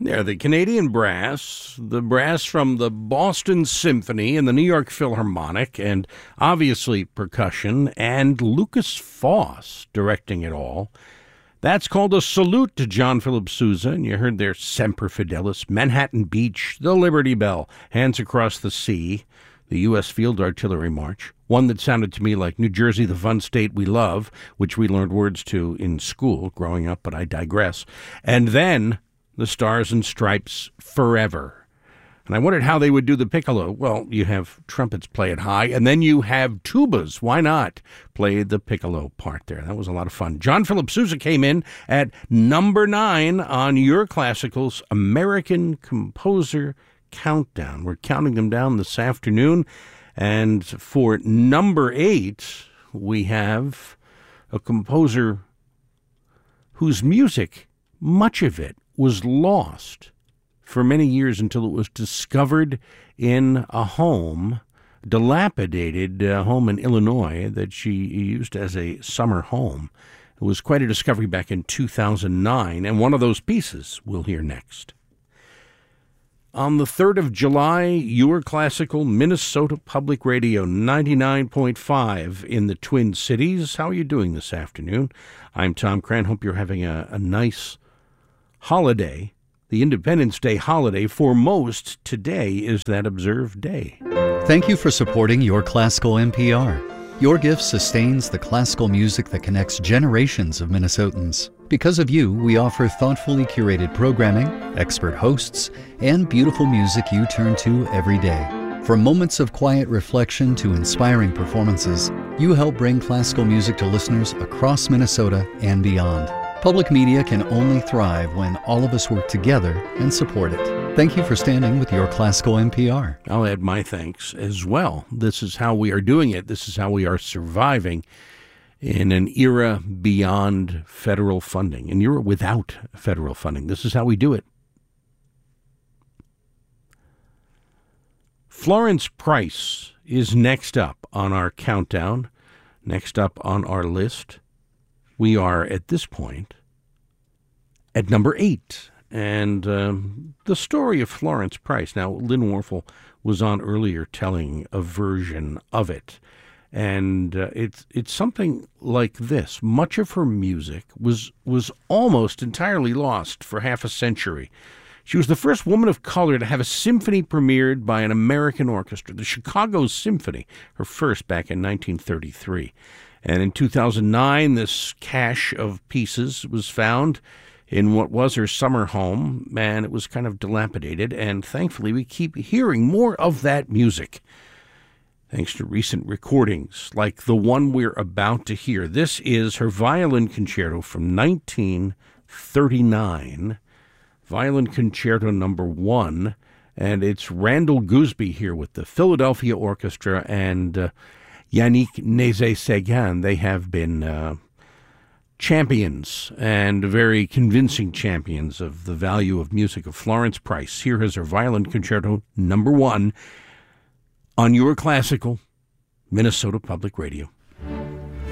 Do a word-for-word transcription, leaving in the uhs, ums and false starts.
They're the Canadian brass, the brass from the Boston Symphony and the New York Philharmonic, and obviously percussion, and Lucas Foss directing it all. That's called a salute to John Philip Sousa, and you heard their Semper Fidelis, Manhattan Beach, the Liberty Bell, Hands Across the Sea, the U S Field Artillery March, one that sounded to me like New Jersey, the fun state we love, which we learned words to in school growing up, but I digress. And then the Stars and Stripes Forever. And I wondered how they would do the piccolo. Well, you have trumpets play it high, and then you have tubas. Why not play the piccolo part there? That was a lot of fun. John Philip Sousa came in at number nine on Your Classicals American Composer Countdown. We're counting them down this afternoon. And for number eight, we have a composer whose music, much of it, was lost for many years until it was discovered in a home, dilapidated uh, home in Illinois that she used as a summer home. It was quite a discovery back in two thousand nine, and one of those pieces we'll hear next. On the third of July, Your Classical, Minnesota Public Radio, ninety-nine point five in the Twin Cities. How are you doing this afternoon? I'm Tom Cran. Hope you're having a, a nice holiday. The Independence Day holiday for most today is that observed day. Thank you for supporting Your Classical N P R. Your gift sustains the classical music that connects generations of Minnesotans. Because of you, we offer thoughtfully curated programming, expert hosts, and beautiful music you turn to every day. From moments of quiet reflection to inspiring performances, you help bring classical music to listeners across Minnesota and beyond. Public media can only thrive when all of us work together and support it. Thank you for standing with Your Classical N P R. I'll add my thanks as well. This is how we are doing it. This is how we are surviving in an era beyond federal funding, an era without federal funding. This is how we do it. Florence Price is next up on our countdown, next up on our list. We are, at this point, at number eight. And um, the story of Florence Price. Now, Lynn Warfel was on earlier telling a version of it. And uh, it's it's something like this. Much of her music was was almost entirely lost for half a century. She was the first woman of color to have a symphony premiered by an American orchestra, the Chicago Symphony, her first back in nineteen thirty-three. And in two thousand nine, this cache of pieces was found in what was her summer home, and it was kind of dilapidated. And thankfully, we keep hearing more of that music, thanks to recent recordings like the one we're about to hear. This is her violin concerto from nineteen thirty-nine, Violin Concerto number one, and it's Randall Gooseby here with the Philadelphia Orchestra and uh, Yannick Nézet-Séguin. They have been uh, champions, and very convincing champions, of the value of music of Florence Price. Here is her Violin Concerto number one on Your Classical, Minnesota Public Radio.